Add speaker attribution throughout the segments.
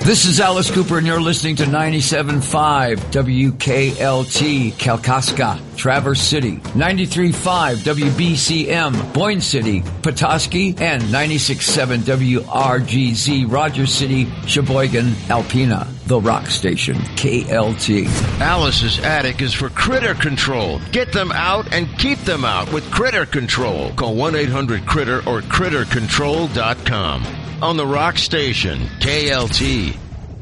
Speaker 1: This is Alice Cooper, and you're listening to 97.5 WKLT, Kalkaska, Traverse City, 93.5 WBCM, Boyne City, Petoskey, and 96.7 WRGZ, Rogers City, Sheboygan, Alpena, the rock station, KLT.
Speaker 2: Alice's Attic is for critter control. Get them out and keep them out with Critter Control. Call 1-800-CRITTER or CritterControl.com. On the rock station, KLT.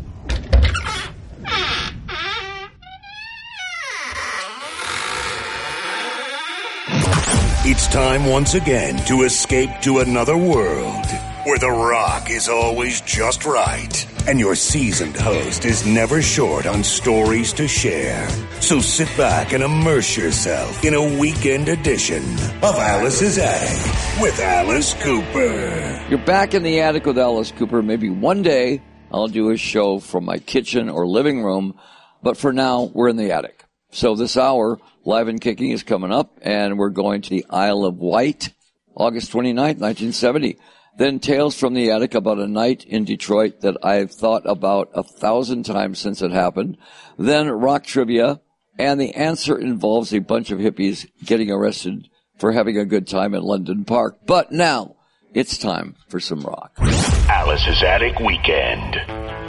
Speaker 3: It's time once again to escape to another world where the rock is always just right and your seasoned host is never short on stories to share. So sit back and immerse yourself in a weekend edition of Alice's Attic with Alice Cooper.
Speaker 4: You're back in the attic with Alice Cooper. Maybe one day I'll do a show from my kitchen or living room, but for now we're in the attic. So this hour, Live and Kicking is coming up, and we're going to the Isle of Wight, August 29th, 1970. Then Tales from the Attic about a night in Detroit that I've thought about 1,000 times since it happened. Then rock trivia, and the answer involves a bunch of hippies getting arrested for having a good time in London Park. But now, it's time for some rock.
Speaker 3: Alice's Attic Weekend.